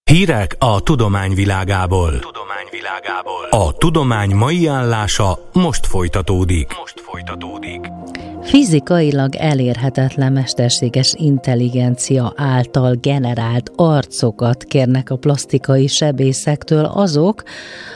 Hírek a tudomány világából. A tudomány mai állása most folytatódik. Fizikailag elérhetetlen mesterséges intelligencia által generált arcokat kérnek a plastikai sebészektől azok,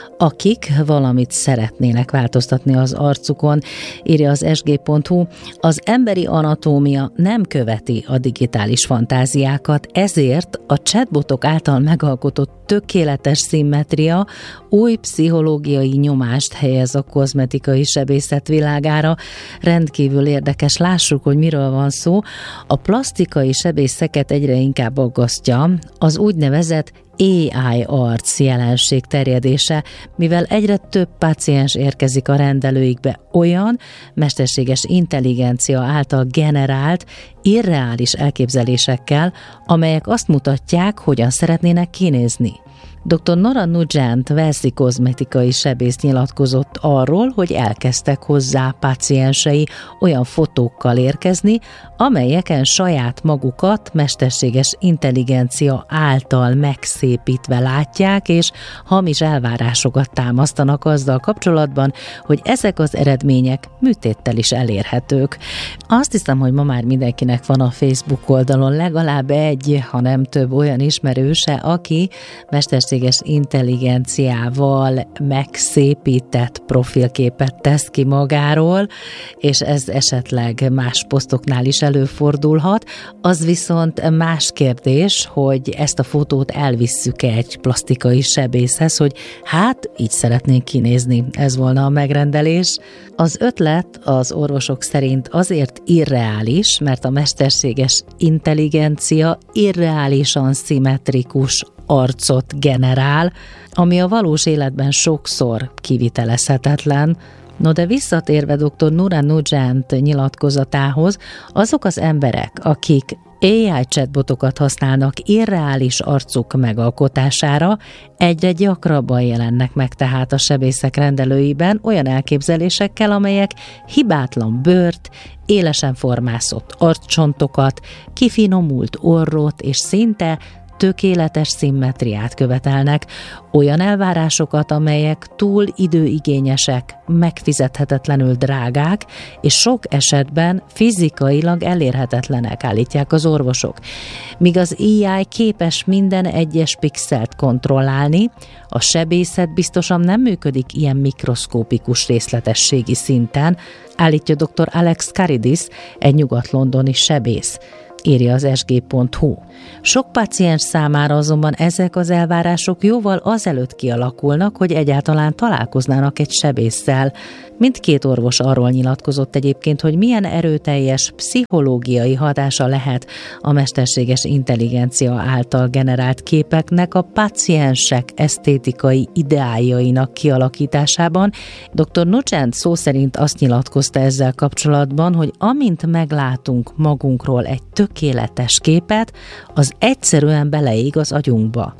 akik valamit szeretnének változtatni az arcukon, írja az sg.hu. Az emberi anatómia nem követi a digitális fantáziákat, ezért a chatbotok által megalkotott tökéletes szimmetria új pszichológiai nyomást helyez a kozmetikai sebészet világára. Rendkívül érdekes, lássuk, hogy miről van szó. A plastikai sebészeket egyre inkább aggasztja az úgynevezett AI arc jelenség terjedése, mivel egyre több páciens érkezik a rendelőikbe olyan mesterséges intelligencia által generált, irreális elképzelésekkel, amelyek azt mutatják, hogyan szeretnének kinézni. Dr. Nora Nugent walesi kozmetikai sebész nyilatkozott arról, hogy elkezdtek hozzá páciensei olyan fotókkal érkezni, amelyeken saját magukat mesterséges intelligencia által megszépítve látják, és hamis elvárásokat támasztanak azzal kapcsolatban, hogy ezek az eredmények műtéttel is elérhetők. Azt hiszem, hogy ma már mindenkinek van a Facebook oldalon legalább egy, ha nem több olyan ismerőse, aki mesterséges intelligenciával megszépített profilképet tesz ki magáról, és ez esetleg más posztoknál is előfordulhat. Az viszont más kérdés, hogy ezt a fotót elvisszük egy plastikai sebészhez, hogy hát így szeretnénk kinézni. Ez volna a megrendelés. Az ötlet az orvosok szerint azért irreális, mert a mesterséges intelligencia irreálisan szimmetrikus arcot generál, ami a valós életben sokszor kivitelezhetetlen. No de visszatérve dr. Nora Nugent nyilatkozatához, azok az emberek, akik AI chatbotokat használnak irreális arcuk megalkotására, egyre gyakrabban jelennek meg tehát a sebészek rendelőiben olyan elképzelésekkel, amelyek hibátlan bőrt, élesen formászott arccsontokat, kifinomult orrot és szinte tökéletes szimmetriát követelnek, olyan elvárásokat, amelyek túl időigényesek, megfizethetetlenül drágák, és sok esetben fizikailag elérhetetlenek, állítják az orvosok. Míg az AI képes minden egyes pixelt kontrollálni, a sebészet biztosan nem működik ilyen mikroszkópikus részletességi szinten, állítja dr. Alex Karidis, egy nyugat-londoni sebész, írja az sg.hu. Sok páciens számára azonban ezek az elvárások jóval azelőtt kialakulnak, hogy egyáltalán találkoznának egy sebésszel. Mindkét orvos arról nyilatkozott egyébként, hogy milyen erőteljes pszichológiai hatása lehet a mesterséges intelligencia által generált képeknek a páciensek esztétikai ideájainak kialakításában. Dr. Nugent szó szerint azt nyilatkozta ezzel kapcsolatban, hogy amint meglátunk magunkról egy tökéletes képet, az egyszerűen beleég az agyunkba.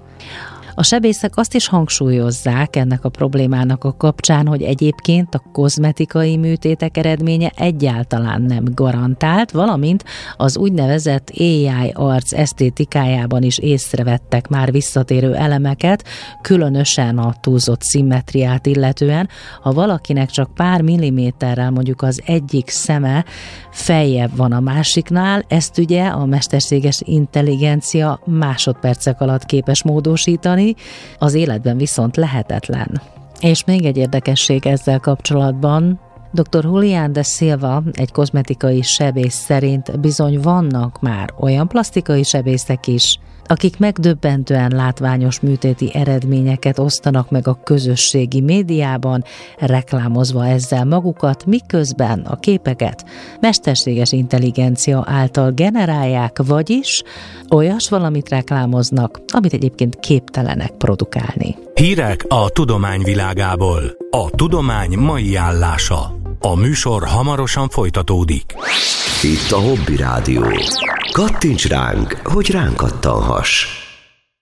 A sebészek azt is hangsúlyozzák ennek a problémának a kapcsán, hogy egyébként a kozmetikai műtétek eredménye egyáltalán nem garantált, valamint az úgynevezett AI arc esztétikájában is észrevettek már visszatérő elemeket, különösen a túlzott szimmetriát illetően. Ha valakinek csak pár milliméterrel mondjuk az egyik szeme feljebb van a másiknál, ezt ugye a mesterséges intelligencia másodpercek alatt képes módosítani, az életben viszont lehetetlen. És még egy érdekesség ezzel kapcsolatban, dr. Julián de Silva, egy kozmetikai sebész szerint bizony vannak már olyan plastikai sebészek is, akik megdöbbentően látványos műtéti eredményeket osztanak meg a közösségi médiában, reklámozva ezzel magukat, miközben a képeket mesterséges intelligencia által generálják, vagyis olyas valamit reklámoznak, amit egyébként képtelenek produkálni. Hírek a tudomány világából. A tudomány mai állása. A műsor hamarosan folytatódik. Itt a Hobby Rádió. Kattints ránk, hogy ránk kattanhass.